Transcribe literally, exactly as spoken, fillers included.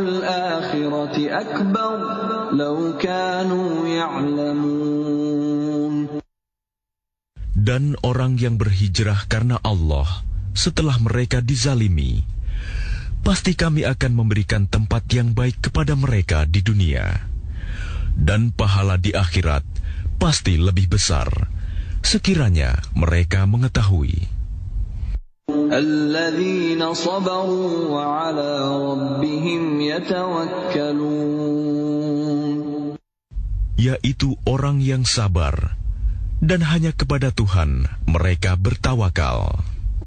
الآخرة أكبر لو كانوا يعلمون. Dan orang yang berhijrah karena Allah setelah mereka dizalimi, pasti kami akan memberikan tempat yang baik kepada mereka di dunia, dan pahala di akhirat pasti lebih besar sekiranya mereka mengetahui. الذين صبروا وعلى ربهم يتوكلون. Yaitu orang yang sabar dan hanya kepada Tuhan mereka bertawakal.